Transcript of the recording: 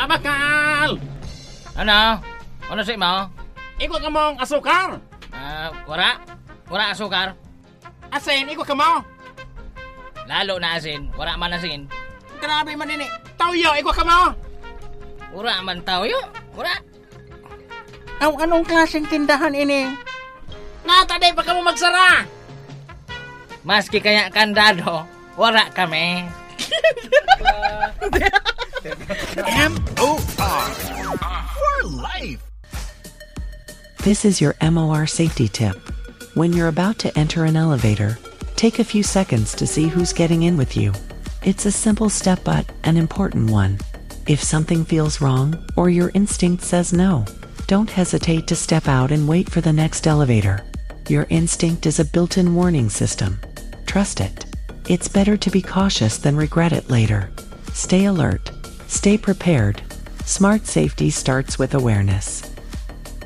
bakal! Ano? Ano si mo? Iko ka mong asukar! Wala? Wala asukar? Asin, iko ka mo! Lalo na asin. Wala man asin. Grabe man ini. Tawyo, iko ka mo! Wala man tao yun. Wala. Aw, anong klaseng tindahan ini? Nataday pa ka mo magsara! Maski kaya kandado, wala kami. MOR for life. This is your MOR safety tip. When you're about to enter an elevator, take a few seconds to see who's getting in with you. It's a simple step but an important one. If something feels wrong or your instinct says no, don't hesitate to step out and wait for the next elevator. Your instinct is a built-in warning system. Trust it. It's better to be cautious than regret it later. Stay alert. Stay prepared. Smart safety starts with awareness.